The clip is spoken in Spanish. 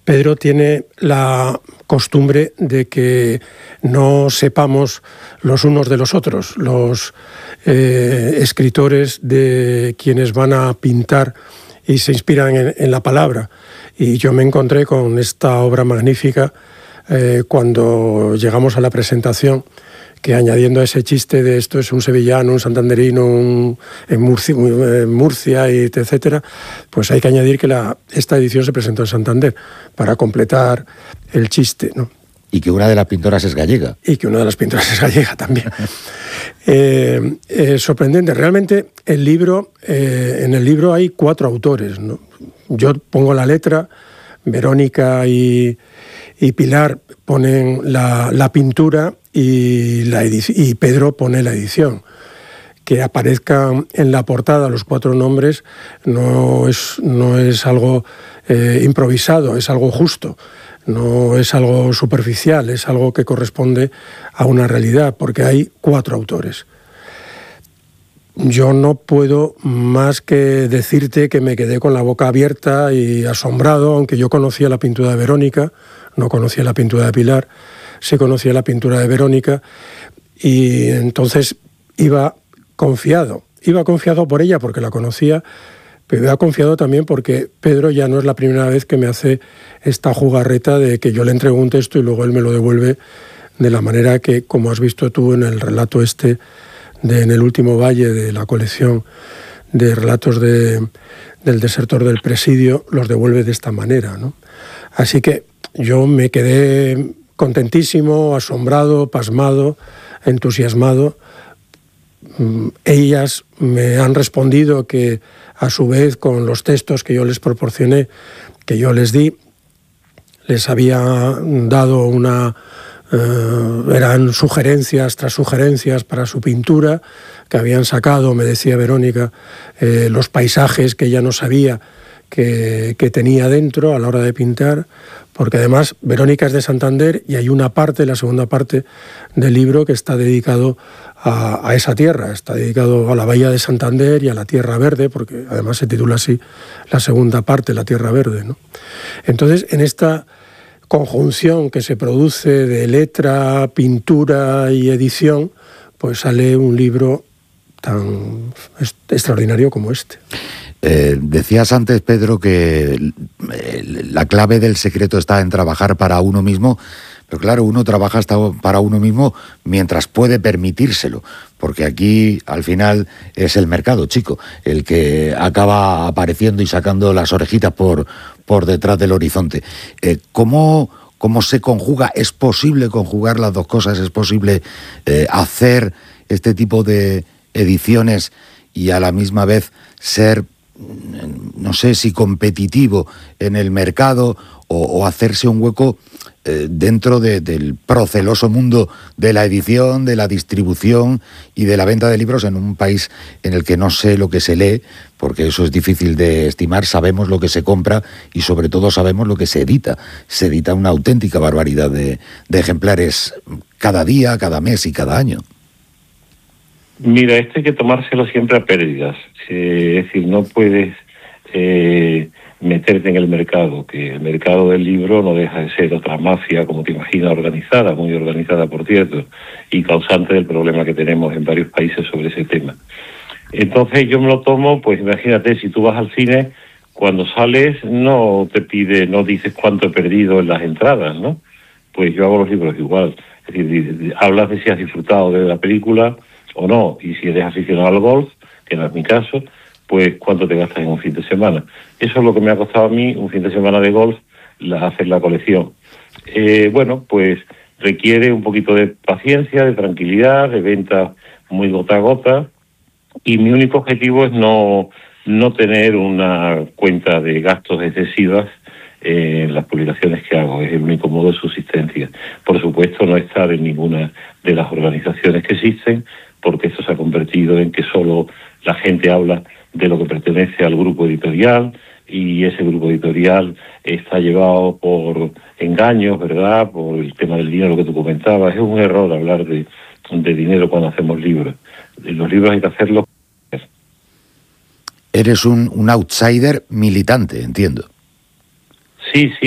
Pedro tiene la costumbre de que no sepamos los unos de los otros, los escritores de quienes van a pintar y se inspiran en la palabra. Y yo me encontré con esta obra magnífica cuando llegamos a la presentación, que añadiendo a ese chiste de esto es un sevillano, un santanderino, en Murcia, y etcétera, pues hay que añadir que esta edición se presentó en Santander para completar el chiste, ¿no? Y que una de las pintoras es gallega. Y que una de las pintoras es gallega también. Sorprendente. Realmente en el libro hay 4 autores, ¿no? Yo pongo la letra, Verónica y Pilar ponen la pintura y Pedro pone la edición. Que aparezcan en la portada los 4 nombres no es algo improvisado, es algo justo, no es algo superficial, es algo que corresponde a una realidad, porque hay 4 autores. Yo no puedo más que decirte que me quedé con la boca abierta y asombrado, aunque yo conocía la pintura de Verónica, no conocía la pintura de Pilar, sí conocía la pintura de Verónica, y entonces iba confiado por ella porque la conocía, pero iba confiado también porque Pedro ya no es la primera vez que me hace esta jugarreta de que yo le entrego un texto y luego él me lo devuelve de la manera que, como has visto tú en el relato en el último valle de la colección de relatos del desertor del presidio, los devuelve de esta manera, ¿no? Así que yo me quedé contentísimo, asombrado, pasmado, entusiasmado. Ellas me han respondido que a su vez con los textos que yo les proporcioné, que yo les di, les había dado eran sugerencias tras sugerencias para su pintura, que habían sacado, me decía Verónica, los paisajes que ella no sabía que tenía dentro a la hora de pintar, porque además Verónica es de Santander y hay una parte, la segunda parte del libro, que está dedicado a esa tierra, está dedicado a la Bahía de Santander y a la Tierra Verde, porque además se titula así la segunda parte, la Tierra Verde, ¿no? Entonces, en esta conjunción que se produce de letra, pintura y edición, pues sale un libro tan extraordinario como este. Decías antes, Pedro, que la clave del secreto está en trabajar para uno mismo, pero claro, uno trabaja para uno mismo mientras puede permitírselo, porque aquí al final es el mercado, chico, el que acaba apareciendo y sacando las orejitas por detrás del horizonte. ¿Cómo se conjuga? ¿Es posible conjugar las dos cosas? ¿Es posible hacer este tipo de ediciones y a la misma vez ser, no sé si competitivo en el mercado o hacerse un hueco dentro del proceloso mundo de la edición, de la distribución y de la venta de libros en un país en el que no sé lo que se lee, porque eso es difícil de estimar? Sabemos lo que se compra y sobre todo sabemos lo que se edita. Se edita una auténtica barbaridad de ejemplares cada día, cada mes y cada año. Mira, esto hay que tomárselo siempre a pérdidas. Es decir, no puedes meterte en el mercado, que el mercado del libro no deja de ser otra mafia, como te imaginas, organizada, muy organizada, por cierto, y causante del problema que tenemos en varios países sobre ese tema. Entonces yo me lo tomo, pues imagínate, si tú vas al cine, cuando sales no dices cuánto he perdido en las entradas, ¿no? Pues yo hago los libros igual. Es decir, hablas de si has disfrutado de la película o no, y si eres aficionado al golf, que no es mi caso, pues cuánto te gastas en un fin de semana. Eso es lo que me ha costado a mí un fin de semana de golf, hacer la colección. Bueno, pues requiere un poquito de paciencia, de tranquilidad, de venta muy gota a gota, y mi único objetivo es no tener una cuenta de gastos excesivas en las publicaciones que hago. Es el único modo de subsistencia. Por supuesto, no estar en ninguna de las organizaciones que existen, porque esto se ha convertido en que solo la gente habla de lo que pertenece al grupo editorial, y ese grupo editorial está llevado por engaños, ¿verdad?, por el tema del dinero que tú comentabas. Es un error hablar de dinero cuando hacemos libros. Los libros hay que hacerlos. Eres un outsider militante, entiendo. Sí, sí.